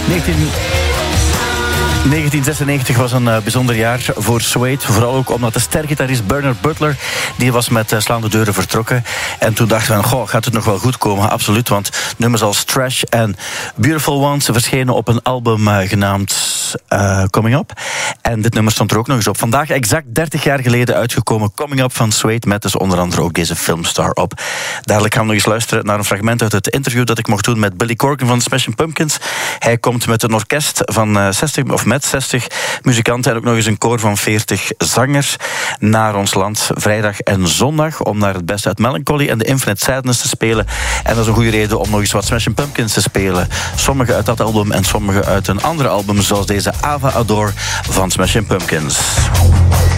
1996 was een bijzonder jaar voor Suede. Vooral ook omdat de stergitarist Bernard Butler, die was met slaande deuren vertrokken. En toen dachten we, goh, gaat het nog wel goed komen? Absoluut, want nummers als Trash en Beautiful Ones verschenen op een album genaamd Coming Up. En dit nummer stond er ook nog eens op. Vandaag exact 30 jaar geleden uitgekomen Coming Up van Suede, met dus onder andere ook deze filmstar op. Dadelijk gaan we nog eens luisteren naar een fragment uit het interview dat ik mocht doen met Billy Corgan van Smashing Pumpkins. Hij komt met een orkest van 60 muzikanten en ook nog eens een koor van 40 zangers naar ons land vrijdag en zondag om naar het beste uit Melancholy en The Infinite Sadness te spelen. En dat is een goede reden om nog eens wat Smashing Pumpkins te spelen. Sommige uit dat album en sommige uit een ander album, zoals deze Ava Adore van Smashing Pumpkins.